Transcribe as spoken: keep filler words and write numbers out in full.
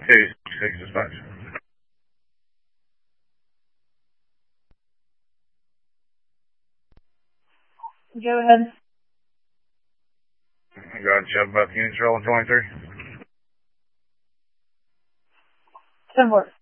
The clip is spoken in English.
Hey, six dispatch. Go ahead. Gotcha. About the units rolling twenty-three. ten four.